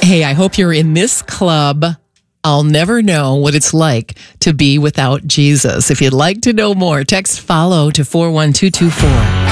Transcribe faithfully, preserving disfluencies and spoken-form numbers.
Hey, I hope you're in this club. I'll never know what it's like to be without Jesus. If you'd like to know more, text follow to four one two two four.